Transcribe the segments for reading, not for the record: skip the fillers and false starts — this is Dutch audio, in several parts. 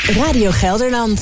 Radio Gelderland.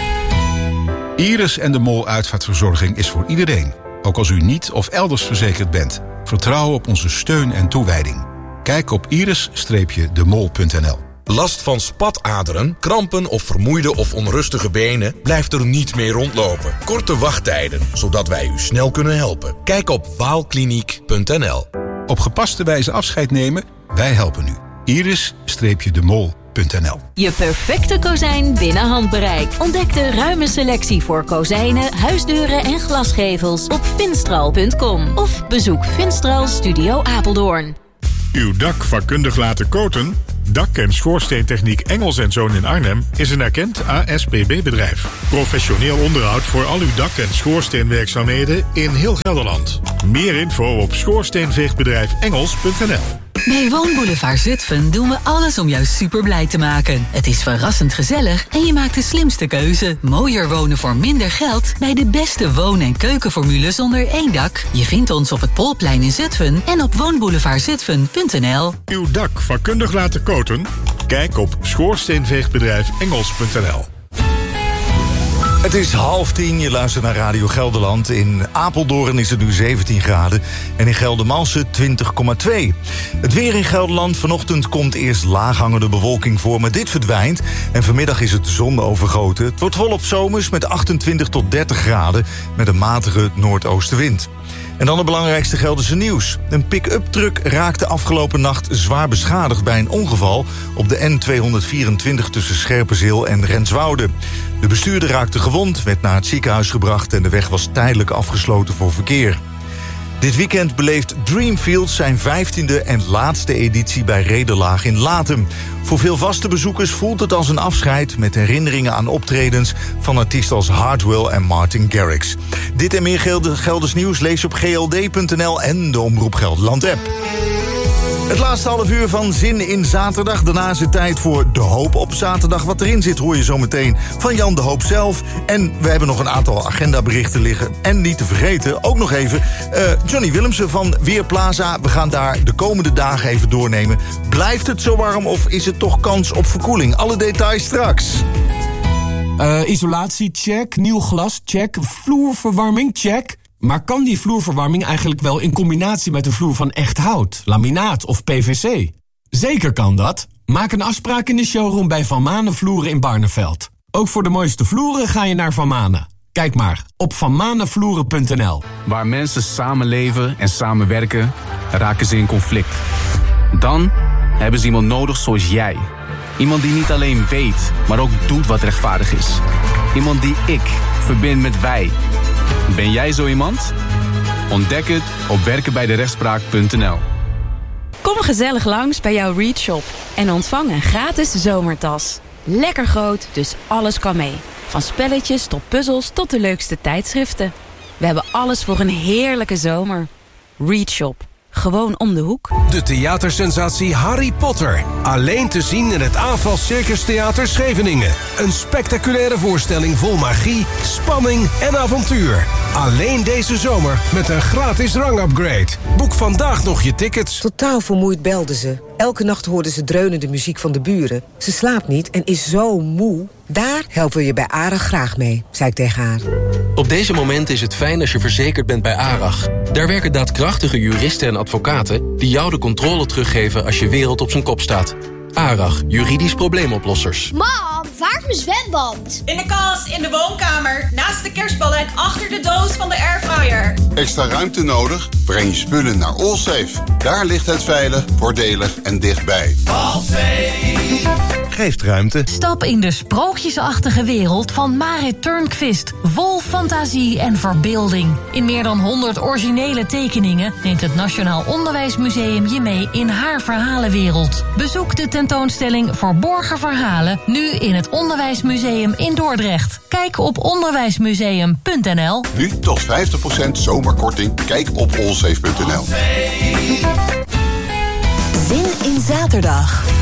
Iris en de Mol uitvaartverzorging is voor iedereen. Ook als u niet of elders verzekerd bent. Vertrouw op onze steun en toewijding. Kijk op iris-demol.nl. Last van spataderen, krampen of vermoeide of onrustige benen? Blijft er niet meer rondlopen. Korte wachttijden, zodat wij u snel kunnen helpen. Kijk op waalkliniek.nl. Op gepaste wijze afscheid nemen? Wij helpen u. iris-demol.nl. Je perfecte kozijn binnen handbereik. Ontdek de ruime selectie voor kozijnen, huisdeuren en glasgevels op finstral.com. Of bezoek Finstral Studio Apeldoorn. Uw dak vakkundig laten koten? Dak- en schoorsteentechniek Engels & Zoon in Arnhem is een erkend ASPB-bedrijf. Professioneel onderhoud voor al uw dak- en schoorsteenwerkzaamheden in heel Gelderland. Meer info op schoorsteenveegbedrijfengels.nl. Bij Woonboulevard Zutphen doen we alles om jou super blij te maken. Het is verrassend gezellig en je maakt de slimste keuze. Mooier wonen voor minder geld bij de beste woon- en keukenformules onder één dak. Je vindt ons op het Polplein in Zutphen en op woonboulevardzutphen.nl. Uw dak vakkundig laten koten? Kijk op schoorsteenveegbedrijfengels.nl. Het is 9:30, je luistert naar Radio Gelderland. In Apeldoorn is het nu 17 graden en in Geldermalsen 20,2. Het weer in Gelderland. Vanochtend komt eerst laaghangende bewolking voor, maar dit verdwijnt. En vanmiddag is het zonovergoten. Het wordt volop zomers met 28 tot 30 graden met een matige noordoostenwind. En dan het belangrijkste Gelderse nieuws. Een pick-up truck raakte afgelopen nacht zwaar beschadigd bij een ongeval op de N224 tussen Scherpenzeel en Renswoude. De bestuurder raakte gewond, werd naar het ziekenhuis gebracht en de weg was tijdelijk afgesloten voor verkeer. Dit weekend beleeft Dreamfields zijn 15e en laatste editie bij Rederlaag in Latem. Voor veel vaste bezoekers voelt het als een afscheid met herinneringen aan optredens van artiesten als Hardwell en Martin Garrix. Dit en meer Gelders nieuws lees je op gld.nl en de Omroep Gelderland app. Het laatste half uur van Zin in Zaterdag. Daarna is het tijd voor De Hoop op zaterdag. Wat erin zit hoor je zo meteen van Jan de Hoop zelf. En we hebben nog een aantal agendaberichten liggen. En niet te vergeten, ook nog even Johnny Willemsen van Weerplaza. We gaan daar de komende dagen even doornemen. Blijft het zo warm of is het toch kans op verkoeling? Alle details straks. Isolatie, check. Nieuw glas, check. Vloerverwarming, check. Maar kan die vloerverwarming eigenlijk wel in combinatie met een vloer van echt hout, laminaat of PVC? Zeker kan dat. Maak een afspraak in de showroom bij Van Manen Vloeren in Barneveld. Ook voor de mooiste vloeren ga je naar Van Manen. Kijk maar op vanmanenvloeren.nl. Waar mensen samenleven en samenwerken, raken ze in conflict. Dan hebben ze iemand nodig zoals jij. Iemand die niet alleen weet, maar ook doet wat rechtvaardig is. Iemand die ik verbind met wij. Ben jij zo iemand? Ontdek het op werkenbijderechtspraak.nl. Kom gezellig langs bij jouw Read Shop en ontvang een gratis zomertas. Lekker groot, dus alles kan mee. Van spelletjes tot puzzels tot de leukste tijdschriften. We hebben alles voor een heerlijke zomer. Read Shop. Gewoon om de hoek. De theatersensatie Harry Potter. Alleen te zien in het Aanval Circus Theater Scheveningen. Een spectaculaire voorstelling vol magie, spanning en avontuur. Alleen deze zomer met een gratis rangupgrade. Boek vandaag nog je tickets. Totaal vermoeid belde ze. Elke nacht hoorde ze dreunende muziek van de buren. Ze slaapt niet en is zo moe. Daar helpen we je bij ARAG graag mee, zei ik tegen haar. Op deze momenten is het fijn als je verzekerd bent bij ARAG. Daar werken daadkrachtige juristen en advocaten die jou de controle teruggeven als je wereld op zijn kop staat. ARAG, juridisch probleemoplossers. Mam, waar is mijn zwembad? In de kast, in de woonkamer, naast de kerstballen en achter de doos van de airfryer. Extra ruimte nodig? Breng je spullen naar Allsafe. Daar ligt het veilig, voordelig en dichtbij. Allsafe geeft ruimte. Stap in de sprookjesachtige wereld van Marit Turnquist. Vol fantasie en verbeelding. In meer dan 100 originele tekeningen neemt het Nationaal Onderwijsmuseum je mee in haar verhalenwereld. Bezoek de tentoonstelling Verborgen Verhalen nu in het Onderwijsmuseum in Dordrecht. Kijk op onderwijsmuseum.nl. Nu tot 50% zomerkorting. Kijk op allsafe.nl. Zin in zaterdag.